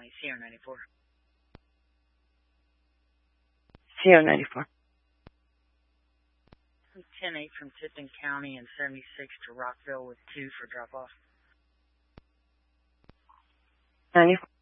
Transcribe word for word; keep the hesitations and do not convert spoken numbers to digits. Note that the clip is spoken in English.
County, C R ninety-four. C R ninety-four. ten eight from Tipton County and seventy-six to Rockville with two for drop-off. ninety-four.